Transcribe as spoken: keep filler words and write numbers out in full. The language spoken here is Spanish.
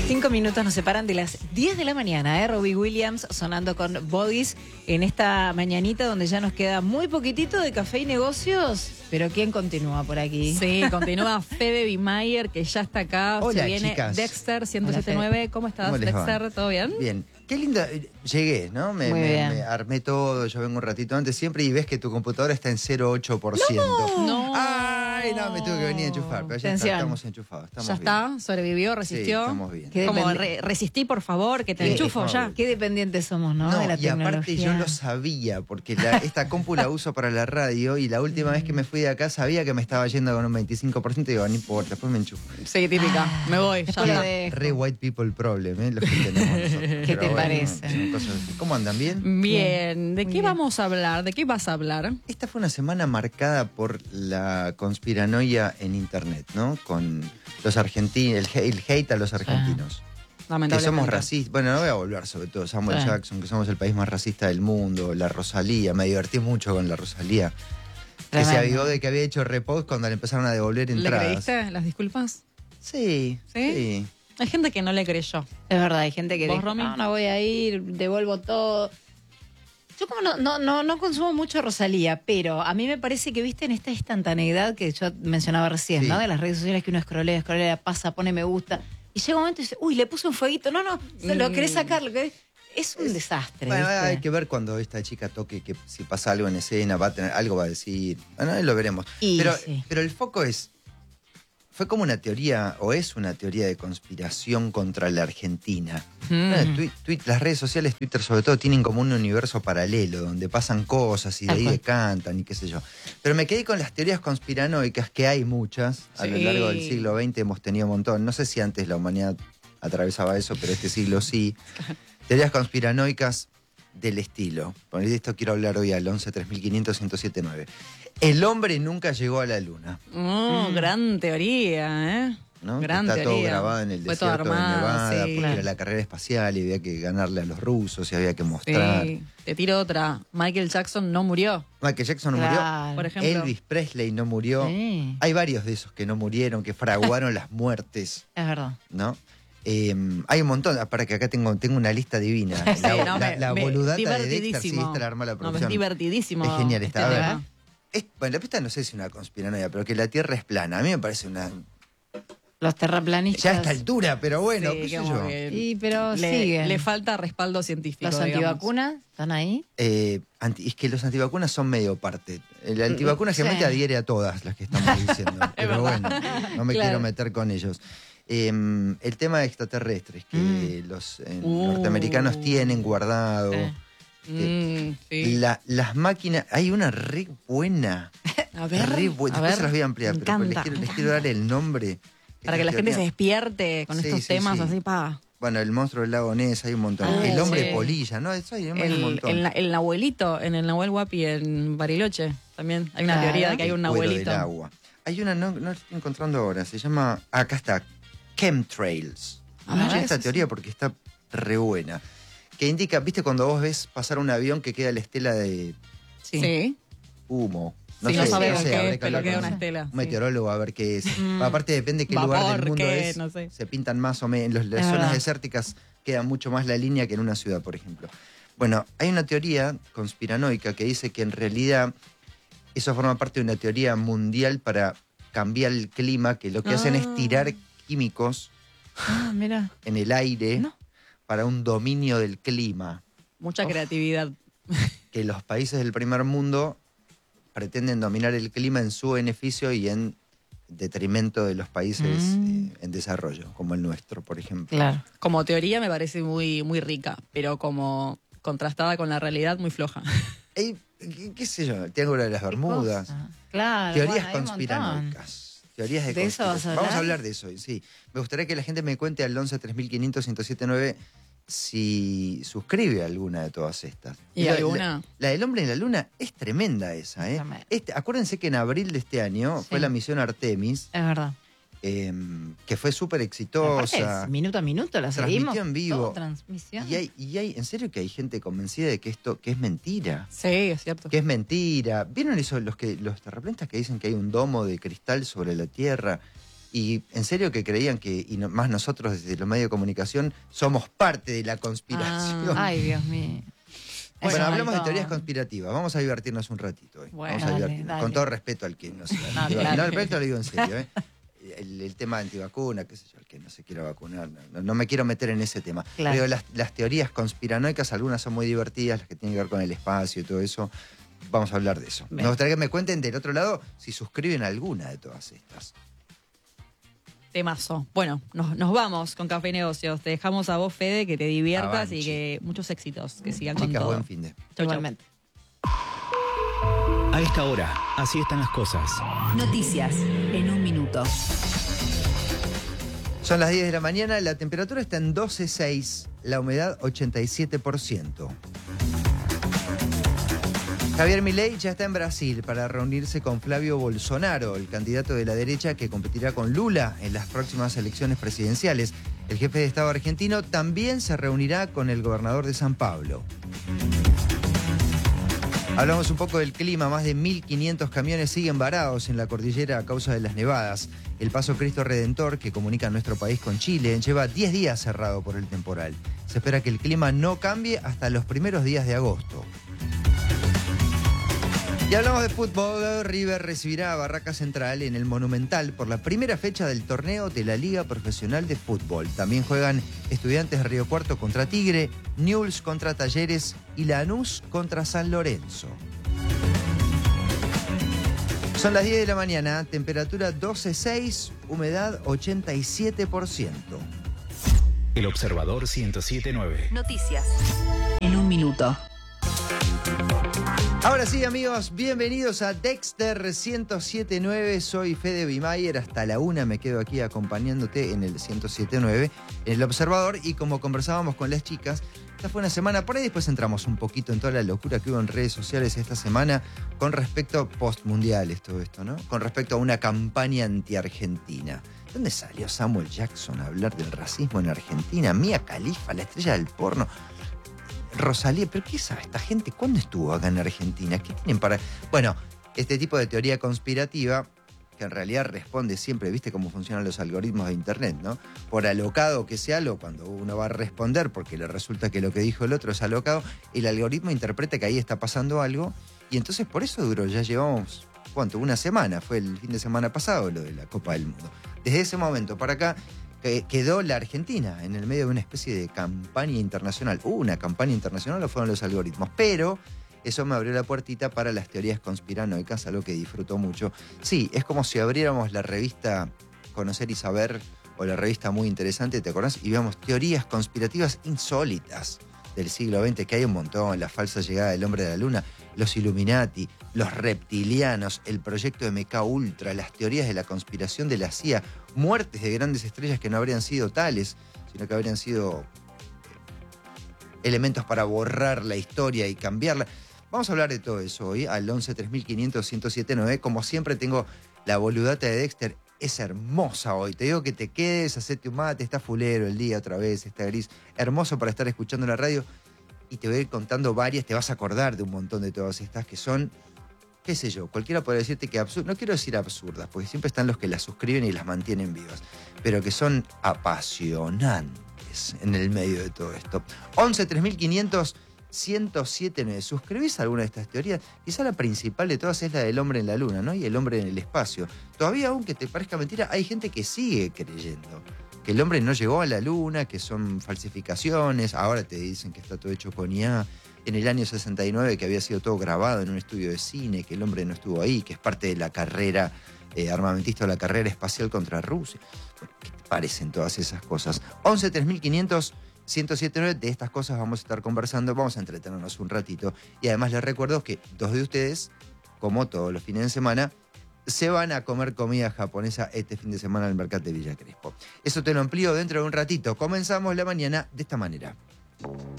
Cinco minutos nos separan de las diez de la mañana, ¿eh? Robbie Williams sonando con Bodies en esta mañanita donde ya nos queda muy poquitito de café y negocios. Pero ¿quién continúa por aquí? Sí, continúa Fede Bimayer, que ya está acá. Hola, Se viene chicas. Dexter ciento setenta y nueve. ¿Cómo estás, ¿Cómo les va? Dexter? ¿Todo bien? Bien. Qué linda. Llegué, ¿no? Me, Muy me- bien. me armé todo, yo vengo un ratito antes siempre y ves que tu computadora está en cero coma ocho por ciento. No. Ay, no, me tuve que venir a enchufar, pero ya está, Atención. estamos enchufados. Estamos Ya bien. está, sobrevivió, resistió. Sí, estamos bien. Qué Como depende- re- resistí, por favor, que te Sí, enchufo por ya. favor. Qué dependientes somos, ¿no? No, de la y aparte tecnología. yo lo sabía, porque la- esta compu la uso para la radio y la última vez que me fui de acá sabía que me estaba yendo con un veinticinco por ciento y digo, no importa, después me enchufo. Sí, típica. Me voy. Ya después lo está. dejo. Re white people problem, ¿eh? Los que tenemos nosotros. ¿Qué Pero te bueno, parece? son cosas así. ¿Cómo andan? ¿Bien? Bien. ¿De Muy qué bien. vamos a hablar? ¿De qué vas a hablar? Esta fue una semana marcada por la conspiranoia en internet, ¿no? Con los argentinos, el, he- el hate a los argentinos. Que Lamentablemente. somos racistas. Bueno, no voy a volver sobre todo. Samuel Sí. Jackson, que somos el país más racista del mundo. La Rosalía, me divertí mucho con la Rosalía. Que se Tremendo. avivó de que había hecho repost cuando le empezaron a devolver ¿Le entradas. creíste las disculpas? Sí, ¿Sí? sí. Hay gente que no le creyó. Es verdad, hay gente que ¿Vos, dice, Romy? no, no voy a ir, devuelvo todo. Yo como no, no, no, no consumo mucho Rosalía, pero a mí me parece que viste en esta instantaneidad que yo mencionaba recién, Sí. ¿no? De las redes sociales que uno escrolea, escrolea, pasa, pone me gusta. Y llega un momento y dice, uy, le puse un fueguito. No, no, se lo Mm. querés sacar. Lo querés... Es un desastre. Bueno, ¿viste? hay que ver cuando esta chica toque, que si pasa algo en escena, va a tener, algo va a decir. Bueno, ahí lo veremos. Y pero, sí. pero el foco es, fue como una teoría, o es una teoría de conspiración contra la Argentina. Mm. Bueno, tui- tui- las redes sociales, Twitter sobre todo, tienen como un universo paralelo, donde pasan cosas y de Tal ahí cual. decantan y qué sé yo. Pero me quedé con las teorías conspiranoicas, que hay muchas. A lo Sí. largo del siglo veinte hemos tenido un montón. No sé si antes la humanidad atravesaba eso, pero este siglo sí. Teorías conspiranoicas del estilo. Por esto quiero hablar hoy al once tres mil quinientos ciento setenta y nueve. El hombre nunca llegó a la luna, Oh, Mm. gran teoría, ¿eh? ¿no? Gran Está todo teoría. grabado en el Fue todo desierto armado, de Nevada, sí. porque Claro. era la carrera espacial y había que ganarle a los rusos y había que mostrar. Sí. Te tiro otra. Michael Jackson no murió, Michael Jackson no Claro. por murió, ejemplo. Elvis Presley no murió. Sí, Hay varios de esos que no murieron, que fraguaron las muertes, es verdad. ¿no? Eh, hay un montón, ah, para que acá tengo, tengo una lista divina. La, Sí, la- no, me- la me- boludata de Dexter, sí, divertidísimo. esta la arma la No, es producción. divertidísimo. Es genial este esta. A ver, tema. Es- bueno, esta no sé si es una conspiranoia, pero que la Tierra es plana. A mí me parece una... Los terraplanistas. Ya a esta altura, pero bueno, Sí, qué sé como yo. que Y, pero le, siguen. le falta respaldo científico. Los digamos. antivacunas están ahí. Eh, anti- es que los antivacunas son medio parte. El antivacuna Sí. generalmente adhiere a todas las que estamos diciendo. pero bueno, no me Claro. quiero meter con ellos. Eh, el tema de extraterrestres, que Mm. los eh, Uh. norteamericanos tienen guardado. Eh. Mm, sí. La- las máquinas, hay una re buena. A ver, re buena. a Después ver, se las voy a ampliar, me pero les encanta, quiero, me les quiero dar el nombre. Para que la Esta gente se teoría- despierte con Sí, estos sí, temas sí. así, pa. Bueno, el monstruo del lago Ness, hay un montón. Ah, el hombre sí. polilla, ¿no? Eso hay, hay un El, montón. el, el Nahuelito, en el Nahuel Guapi, en Bariloche, también. Hay una Claro. teoría de que hay un El cuero Nahuelito. del agua. Hay una, no, no la estoy encontrando ahora, se llama, ah, acá está, chemtrails. A ver, Escucha esta eso teoría porque está re buena. Que indica, viste, cuando vos ves pasar un avión que queda la estela de Sí. Sí. humo. Sí, no sabemos qué habrá es, que pero hablar queda con una un- estela, Un sí. meteorólogo a ver qué es. Mm. Aparte depende qué lugar Vapor, del mundo qué, es. no sé. Se pintan más o menos. Las Es zonas verdad. desérticas queda mucho más la línea que en una ciudad, por ejemplo. Bueno, hay una teoría conspiranoica que dice que en realidad eso forma parte de una teoría mundial para cambiar el clima, que lo que hacen es Ah. tirar químicos Ah, mira. en el aire No. para un dominio del clima. Mucha Uf. creatividad. Que los países del primer mundo pretenden dominar el clima en su beneficio y en detrimento de los países Mm. eh, en desarrollo, como el nuestro, por ejemplo. Claro. Como teoría me parece muy, muy rica, pero como contrastada con la realidad, muy floja. Ey, ¿qué, qué sé yo? El Triángulo de las Bermudas. Cosa. Claro. Teorías bueno, hay un montón. conspiranoicas. Teorías de, ¿De eso vas a conspiración. Vamos a hablar? hablar de eso, sí. Me gustaría que la gente me cuente al once tres mil quinientos ciento setenta y nueve si suscribe a alguna de todas estas. ¿Y la, alguna? La, la del hombre en la luna es tremenda esa, ¿eh? Tremenda. Este, acuérdense que en abril de este año Sí. fue la misión Artemis, Es verdad. eh, que fue súper Aparte, exitosa. es minuto a minuto la Transmitió seguimos. en vivo. Todo transmisión. Y hay, y hay, en serio que hay gente convencida de que esto, que es mentira. Sí, es cierto. Que es mentira. ¿Vieron eso, los que los terraplanistas que dicen que hay un domo de cristal sobre la Tierra? Y en serio que creían que, y no, más nosotros desde los medios de comunicación, somos parte de la conspiración. Ah, ay, Dios mío. Bueno, Es un hablamos de montón. teorías conspirativas. Vamos a divertirnos un ratito hoy. Bueno, Vamos a dale, divertirnos. dale. Con todo respeto al que no se No, digo, claro. no, el resto lo digo en serio, ¿eh? El, el tema de antivacuna, qué sé yo, el que no se quiera vacunar. No, no, no me quiero meter en ese tema. Claro. Pero las, las teorías conspiranoicas, algunas son muy divertidas, las que tienen que ver con el espacio y todo eso. Vamos a hablar de eso. Bien. Me gustaría que me cuenten del otro lado si suscriben alguna de todas estas. Temazo. Bueno, nos, nos vamos con Café y Negocios. Te dejamos a vos, Fede, que te diviertas Avanchi. y que muchos éxitos, que sigan con Chicas, todo. buen fin de. Chau, chau. Igualmente. A esta hora, así están las cosas. Noticias en un minuto. Son las diez de la mañana, la temperatura está en doce coma seis, la humedad ochenta y siete por ciento. Javier Milei ya está en Brasil para reunirse con Flavio Bolsonaro, el candidato de la derecha que competirá con Lula en las próximas elecciones presidenciales. El jefe de Estado argentino también se reunirá con el gobernador de San Pablo. Hablamos un poco del clima. Más de mil quinientos camiones siguen varados en la cordillera a causa de las nevadas. El paso Cristo Redentor, que comunica nuestro país con Chile, lleva diez días cerrado por el temporal. Se espera que el clima no cambie hasta los primeros días de agosto. Y hablamos de fútbol. River recibirá a Barraca Central en el Monumental por la primera fecha del torneo de la Liga Profesional de Fútbol. También juegan Estudiantes de Río Cuarto contra Tigre, Newell's contra Talleres y Lanús contra San Lorenzo. Son las diez de la mañana, temperatura doce coma seis, humedad ochenta y siete por ciento. El Observador ciento siete punto nueve. Noticias en un minuto. Ahora sí, amigos, bienvenidos a Dexter ciento siete punto nueve. Soy Fede Bimayer. Hasta la una me quedo aquí acompañándote en el ciento siete punto nueve, en El Observador. Y como conversábamos con las chicas, esta fue una semana, por ahí después entramos un poquito en toda la locura que hubo en redes sociales esta semana con respecto a postmundiales, todo esto, ¿no? Con respecto a una campaña anti-argentina. ¿Dónde salió Samuel Jackson a hablar del racismo en Argentina? Mia Khalifa, la estrella del porno. Rosalía, ¿pero qué sabe esta gente? ¿Cuándo estuvo acá en Argentina? ¿Qué tienen para...? Bueno, este tipo de teoría conspirativa, que en realidad responde siempre, ¿viste cómo funcionan los algoritmos de Internet, no? Por alocado que sea algo, cuando uno va a responder, porque le resulta que lo que dijo el otro es alocado, el algoritmo interpreta que ahí está pasando algo, y entonces por eso duró, ya llevamos, ¿cuánto? Una semana, fue el fin de semana pasado lo de la Copa del Mundo. Desde ese momento para acá, Eh, quedó la Argentina en el medio de una especie de campaña internacional. ¿Hubo una campaña internacional o fueron los algoritmos? Pero eso me abrió la puertita para las teorías conspiranoicas, algo que disfruto mucho. Sí, es como si abriéramos la revista Conocer y Saber, o la revista Muy Interesante, ¿te acordás? Y veamos teorías conspirativas insólitas del siglo veinte, que hay un montón: la falsa llegada del hombre de la luna, los Illuminati, los reptilianos, el proyecto M K Ultra, las teorías de la conspiración de la C I A, muertes de grandes estrellas que no habrían sido tales, sino que habrían sido elementos para borrar la historia y cambiarla. Vamos a hablar de todo eso hoy al once tres mil quinientos, ciento siete punto nueve. Como siempre tengo la boludata de Dexter. Es hermosa hoy. Te digo que te quedes, hacete un mate, está fulero el día otra vez, está gris. Hermoso para estar escuchando la radio. Y te voy a ir contando varias, te vas a acordar de un montón de todas estas que son, qué sé yo, cualquiera podría decirte que absurdas, no quiero decir absurdas, porque siempre están los que las suscriben y las mantienen vivas, pero que son apasionantes en el medio de todo esto. once tres mil quinientos, ciento siete punto nueve. ¿Suscribís a alguna de estas teorías? Quizá la principal de todas es la del hombre en la luna, ¿no? Y el hombre en el espacio. Todavía, aunque te parezca mentira, hay gente que sigue creyendo que el hombre no llegó a la luna, que son falsificaciones. Ahora te dicen que está todo hecho con I A. En el año sesenta y nueve, que había sido todo grabado en un estudio de cine, que el hombre no estuvo ahí, que es parte de la carrera eh, armamentista, la carrera espacial contra Rusia. Bueno, ¿qué te parecen todas esas cosas? once tres mil quinientos, ciento siete punto nueve. De estas cosas vamos a estar conversando, vamos a entretenernos un ratito. Y además les recuerdo que dos de ustedes, como todos los fines de semana, se van a comer comida japonesa este fin de semana al Mercado de Villa Crespo. Eso te lo amplío dentro de un ratito. Comenzamos la mañana de esta manera.